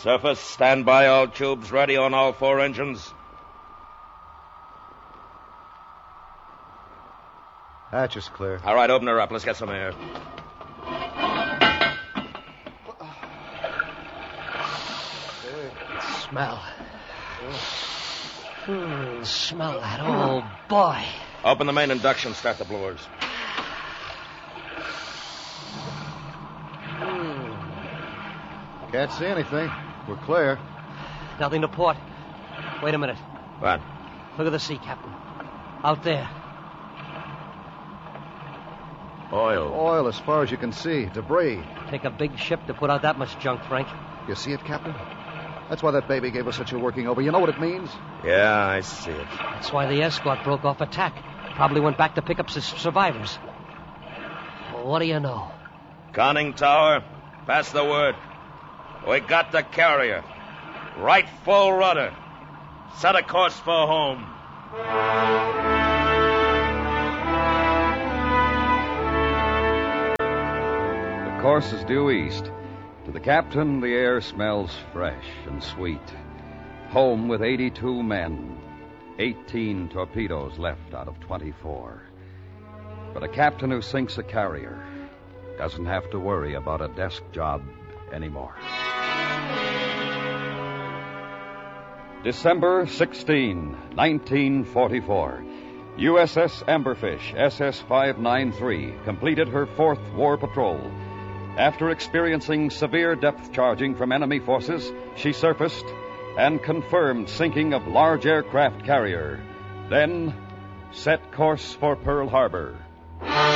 Surface, stand by, all tubes ready on all 4 engines. Hatch is clear. All right, open her up. Let's get some air. Smell. Smell that. Oh, boy. Open the main induction. Start the blowers. Can't see anything. We're clear. Nothing to port. Wait a minute. What? Look at the sea, Captain. Out there. Oil. Oil as far as you can see. Debris. Take a big ship to put out that much junk, Frank. You see it, Captain? That's why that baby gave us such a working over. You know what it means? Yeah, I see it. That's why the escort broke off attack. Probably went back to pick up survivors. Well, what do you know? Conning tower, pass the word. We got the carrier. Right full rudder. Set a course for home. The course is due east. To the captain, the air smells fresh and sweet. Home with 82 men. 18 torpedoes left out of 24. But a captain who sinks a carrier doesn't have to worry about a desk job anymore. December 16, 1944. USS Amberfish, SS-593, completed her 4th war patrol. After experiencing severe depth charging from enemy forces, she surfaced and confirmed sinking of large aircraft carrier. Then set course for Pearl Harbor.